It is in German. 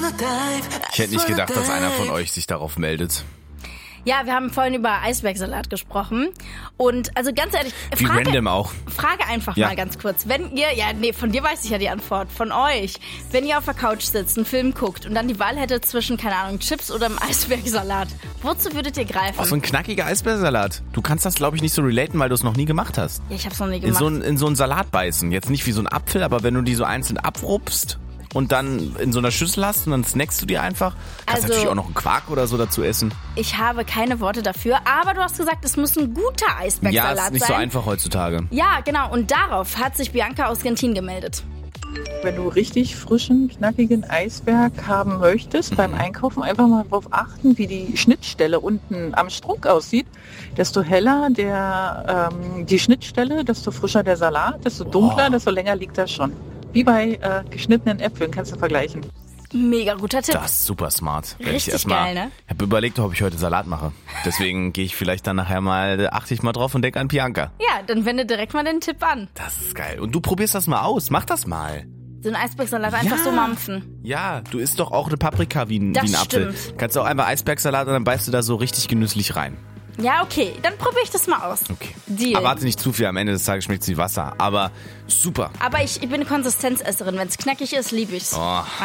Ich hätte nicht gedacht, dass einer von euch sich darauf meldet. Ja, wir haben vorhin über Eisbergsalat gesprochen. Und also ganz ehrlich, Wie random auch. Frage einfach mal ganz kurz. Wenn ihr, von dir weiß ich ja die Antwort, von euch. Wenn ihr auf der Couch sitzt, einen Film guckt und dann die Wahl hättet zwischen, keine Ahnung, Chips oder einem Eisbergsalat, wozu würdet ihr greifen? Oh, so ein knackiger Eisbergsalat. Du kannst das, glaube ich, nicht so relaten, weil du es noch nie gemacht hast. Ja, ich hab's noch nie gemacht. In so einen Salat beißen. Jetzt nicht wie so ein Apfel, aber wenn du die so einzeln abrupst und dann in so einer Schüssel hast und dann snackst du die einfach. Kannst natürlich auch noch einen Quark oder so dazu essen. Ich habe keine Worte dafür, aber du hast gesagt, es muss ein guter Eisbergsalat sein. Ja, ist nicht so einfach heutzutage. Ja, genau. Und darauf hat sich Bianca aus Gentin gemeldet. Wenn du richtig frischen, knackigen Eisberg haben möchtest, beim Einkaufen einfach mal darauf achten, wie die Schnittstelle unten am Strunk aussieht. Desto heller die Schnittstelle, desto frischer der Salat, desto dunkler, desto länger liegt er schon. Wie bei geschnittenen Äpfeln, kannst du vergleichen. Mega guter Tipp. Das ist super smart. Richtig geil, ne? Ich habe überlegt, ob ich heute Salat mache. Deswegen gehe ich vielleicht dann nachher mal, achte ich mal drauf und denke an Bianca. Ja, dann wende direkt mal den Tipp an. Das ist geil. Und du probierst das mal aus. Mach das mal. So ein Eisbergsalat einfach so mampfen. Ja, du isst doch auch eine Paprika wie ein Apfel. Stimmt. Kannst du auch einmal Eisbergsalat und dann beißt du da so richtig genüsslich rein. Ja, okay. Dann probiere ich das mal aus. Okay. Deal. Erwarte nicht zu viel. Am Ende des Tages schmeckt es wie Wasser. Aber super. Aber ich bin eine Konsistenzesserin. Wenn es knackig ist, liebe ich's. Oh.